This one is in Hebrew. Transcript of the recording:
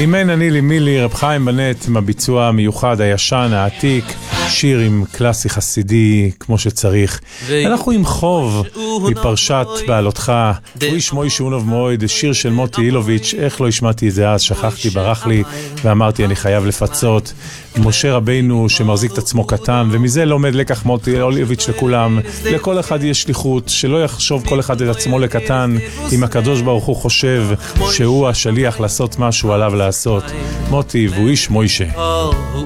אם אין אני לי מילי, רב חיים בנט, עם הביצוע המיוחד, הישן, העתיק, שיר עם קלאסי חסידי כמו שצריך. אנחנו עם חוב מפרשת בעלותך, הוא ישמוי שאונוב מועד, שיר של מוטי אילוביץ', איך לא השמעתי את זה אז, שכחתי, ברח לי, ואמרתי אני חייב לפצות. משה רבינו שמחזיק את עצמו קטן, ומזה לומד לקח מוטי אילוביץ' לכולם, לכל אחד יש שליחות, שלא יחשוב כל אחד את עצמו לקטן, אם הקדוש ברוך הוא חושב שהוא השליח לעשות משהו עליו לעשות. מוטי והוא איש מוישה.